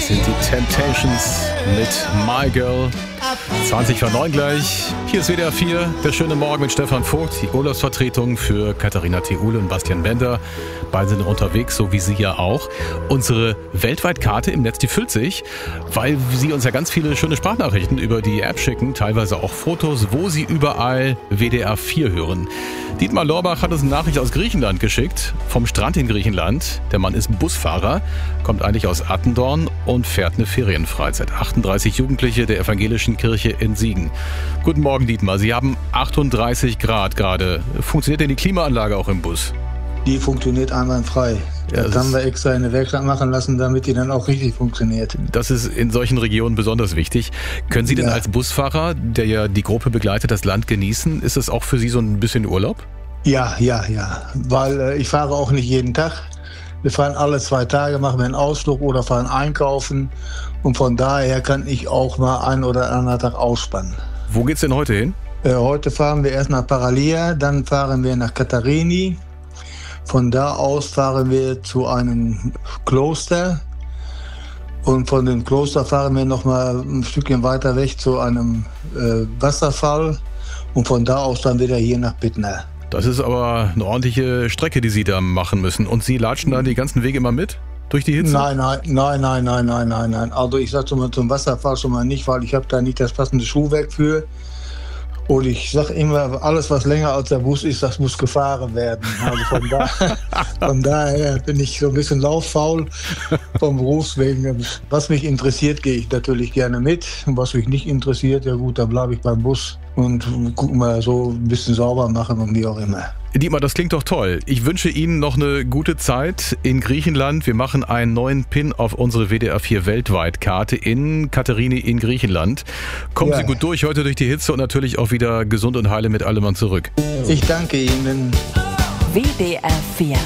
Das sind die Temptations mit My Girl. 20:09 gleich. Hier ist WDR 4, der schöne Morgen mit Stefan Vogt, die Urlaubsvertretung für Katharina Theule und Bastian Bender. Beide sind unterwegs, so wie Sie ja auch. Unsere Weltweitkarte im Netz, die füllt sich, weil Sie uns ja ganz viele schöne Sprachnachrichten über die App schicken, teilweise auch Fotos, wo Sie überall WDR 4 hören. Dietmar Lorbach hat uns eine Nachricht aus Griechenland geschickt, vom Strand in Griechenland. Der Mann ist Busfahrer, kommt eigentlich aus Attendorn und fährt eine Ferienfreizeit. 38 Jugendliche der evangelischen Kirche in Siegen. Guten Morgen, Dietmar. Sie haben 38 Grad gerade. Funktioniert denn die Klimaanlage auch im Bus? Die funktioniert einwandfrei. Ja, das haben wir extra in der Werkstatt machen lassen, damit die dann auch richtig funktioniert. Das ist in solchen Regionen besonders wichtig. Können Sie denn als Busfahrer, der ja die Gruppe begleitet, das Land genießen? Ist das auch für Sie so ein bisschen Urlaub? Ja. Weil ich fahre auch nicht jeden Tag. Wir fahren alle 2 Tage, machen wir einen Ausflug oder fahren einkaufen. Und von daher kann ich auch mal einen oder anderen Tag ausspannen. Wo geht's denn heute hin? Heute fahren wir erst nach Paralia, dann fahren wir nach Katharini. Von da aus fahren wir zu einem Kloster. Und von dem Kloster fahren wir noch mal ein Stückchen weiter weg zu einem Wasserfall. Und von da aus dann wieder hier nach Bittner. Das ist aber eine ordentliche Strecke, die Sie da machen müssen. Und Sie latschen da die ganzen Wege immer mit? Durch die Hitze? Nein. Also ich sag zum Wasserfall schon mal nicht, weil ich habe da nicht das passende Schuhwerk für. Und ich sage immer, alles was länger als der Bus ist, das muss gefahren werden. Also von daher bin ich so ein bisschen lauffaul vom Berufswegen. Was mich interessiert, gehe ich natürlich gerne mit. Und was mich nicht interessiert, ja gut, da bleibe ich beim Bus und gucken mal so ein bisschen sauber machen und wie auch immer. Dietmar, das klingt doch toll. Ich wünsche Ihnen noch eine gute Zeit in Griechenland. Wir machen einen neuen Pin auf unsere WDR 4 Weltweitkarte in Katharini in Griechenland. Kommen Sie gut durch heute durch die Hitze und natürlich auch wieder gesund und heile mit allem zurück. Ich danke Ihnen. WDR 4